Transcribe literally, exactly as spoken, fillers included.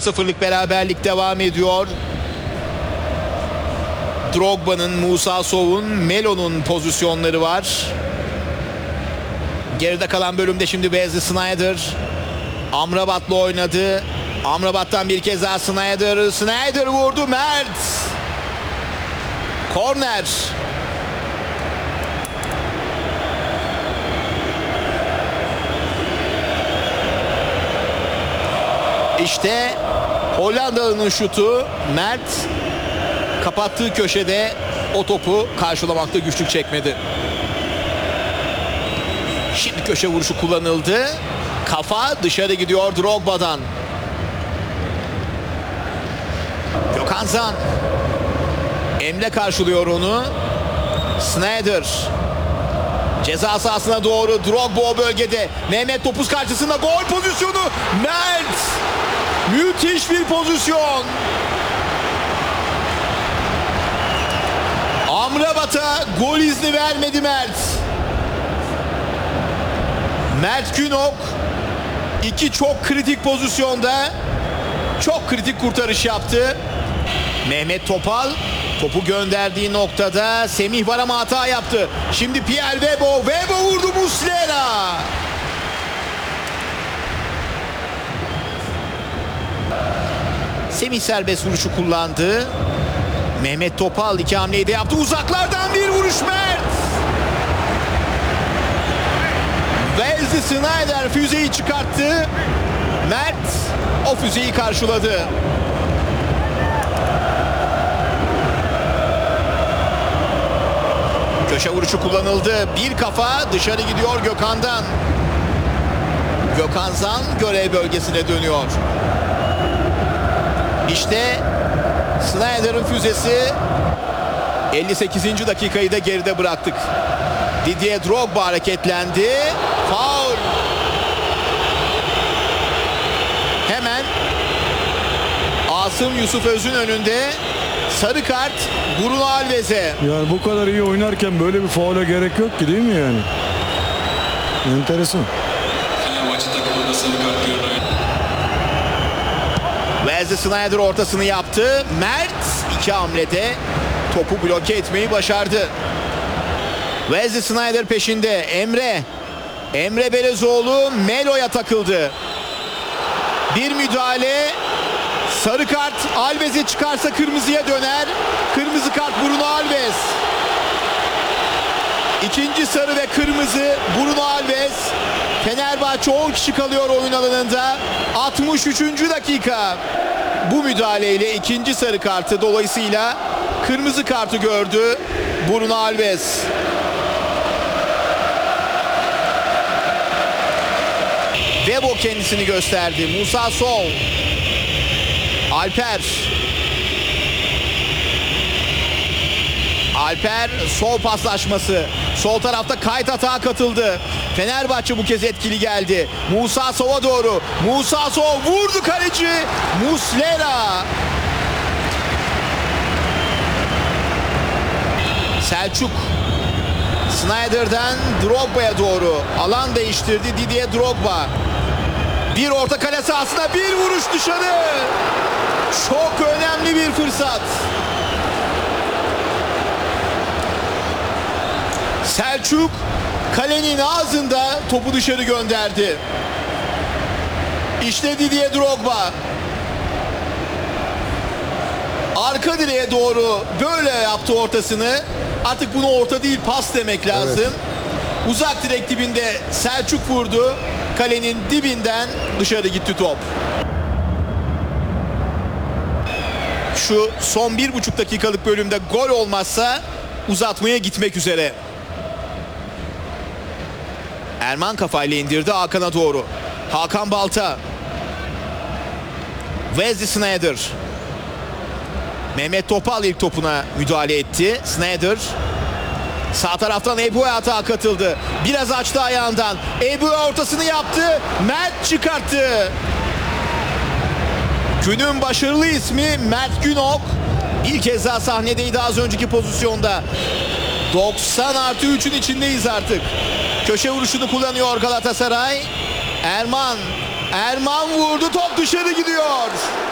sıfırlık beraberlik devam ediyor. Drogba'nın, Musa Sow'un, Melo'nun pozisyonları var. Geride kalan bölümde şimdi Wesley Sneijder Amrabat'la oynadı. Amrabat'tan bir kez daha Sneijder. Sneijder vurdu. Mert. Korner. İşte Hollandalı'nın şutu. Mert kapattığı köşede o topu karşılamakta güçlük çekmedi. Şimdi köşe vuruşu kullanıldı. Kafa dışarı gidiyor Drogba'dan. Gökhan Zan. Emre karşılıyor onu. Sneijder. Ceza sahasına doğru. Drogba o bölgede. Mehmet Topuz karşısında gol pozisyonu. Mert. Müthiş bir pozisyon. Amrabat'a gol izni vermedi Mert. Mert Günok iki çok kritik pozisyonda çok kritik kurtarış yaptı. Mehmet Topal topu gönderdiği noktada Semih var ama hata yaptı. Şimdi Pierre Webo. Webo vurdu Muslera. Semih serbest vuruşu kullandı. Mehmet Topal iki hamleyi de yaptı. Uzaklardan bir vuruş Mert. Wesley Sneijder füzeyi çıkarttı. Mert o füzeyi karşıladı. Köşe vuruşu kullanıldı. Bir kafa dışarı gidiyor Gökhan'dan. Gökhan Zan görev bölgesine dönüyor. İşte Sneijder'in füzesi. elli sekizinci dakikayı da geride bıraktık. Didier Drogba hareketlendi. Faul. Hemen Asım Yusuf Öz'ün önünde sarı kart Bruno Alves'e. Yani bu kadar iyi oynarken böyle bir faule gerek yok ki, değil mi yani? Enteresan. Wesley Sneijder ortasını yaptı. Mert iki hamlede topu bloke etmeyi başardı. Wesley Sneijder peşinde. Emre. Emre Belezoğlu Melo'ya takıldı. Bir müdahale. Sarı kart Alves'e çıkarsa kırmızıya döner. Kırmızı kart Bruno Alves. İkinci sarı ve kırmızı Bruno Alves. Fenerbahçe on kişi kalıyor oyun alanında. altmış üçüncü dakika. Bu müdahaleyle ikinci sarı kartı, dolayısıyla kırmızı kartı gördü Bruno Alves. Webo kendisini gösterdi. Musa Sow. Alper. Alper sol paslaşması. Sol tarafta Kayt atağa katıldı. Fenerbahçe bu kez etkili geldi. Musa Sow'a doğru. Musa Sow vurdu kaleci. Muslera. Selçuk. Sneijder'den Drogba'ya doğru. Alan değiştirdi Didier Drogba. Bir orta kale sahasına bir vuruş dışarı. Çok önemli bir fırsat. Selçuk kalenin ağzında topu dışarı gönderdi. İşte Didier Drogba. Arka direğe doğru böyle yaptı ortasını. Artık buna orta değil, pas demek lazım. Evet. Uzak direk dibinde Selçuk vurdu. Kalenin dibinden dışarı gitti top. Şu son bir buçuk dakikalık bölümde gol olmazsa uzatmaya gitmek üzere. Erman kafayla indirdi Hakan'a doğru. Hakan Balta. Wesley Sneijder. Mehmet Topal ilk topuna müdahale etti. Sneijder. Sağ taraftan Ebu'ya atağa katıldı. Biraz açtı ayağından. Ebu'ya ortasını yaptı. Mert çıkarttı. Günün başarılı ismi Mert Günok. Bir kez daha sahnedeydi az önceki pozisyonda. doksan artı üçün içindeyiz artık. Köşe vuruşunu kullanıyor Galatasaray. Erman. Erman vurdu. Top dışarı gidiyor.